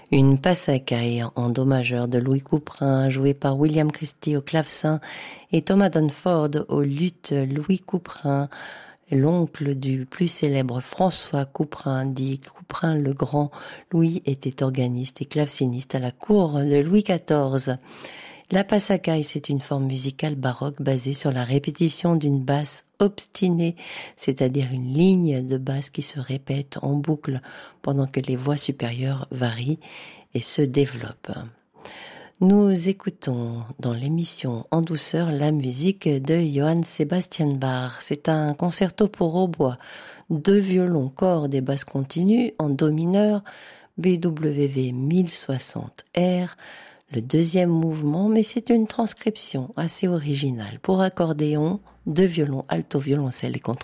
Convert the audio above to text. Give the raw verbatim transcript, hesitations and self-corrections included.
Une passacaille en do majeur de Louis Couperin, jouée par William Christie au clavecin et Thomas Dunford au luth. Louis Couperin, l'oncle du plus célèbre François Couperin, dit Couperin le Grand. Louis était organiste et claveciniste à la cour de Louis quatorze. La passacaille, c'est une forme musicale baroque basée sur la répétition d'une basse obstinée, c'est-à-dire une ligne de basse qui se répète en boucle pendant que les voix supérieures varient et se développent. Nous écoutons dans l'émission En douceur la musique de Johann Sebastian Bach. C'est un concerto pour hautbois, deux violons, cordes et basses continues en do mineur, B W V mille soixante R, le deuxième mouvement, mais c'est une transcription assez originale pour accordéon, deux violons, alto, violoncelle et contre